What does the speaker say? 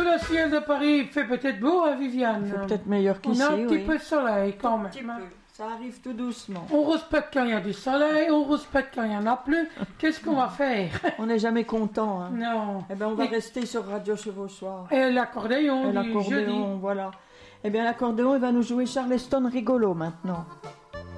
le ciel de Paris fait peut-être beau, hein, Viviane? C'est peut-être meilleur qu'ici, On a un petit oui. peu de soleil quand même. Un petit peu. Ça arrive tout doucement. On respecte quand il y a du soleil, on respecte quand il n'y en a plus. Qu'est-ce qu'on va faire? On n'est jamais content. Hein. Non. Eh ben, on va rester sur Radio Chevauchoir. Et l'accordéon Et du jeudi. l'accordéon, voilà. Eh bien, l'accordéon, il va nous jouer Charleston Rigolo maintenant.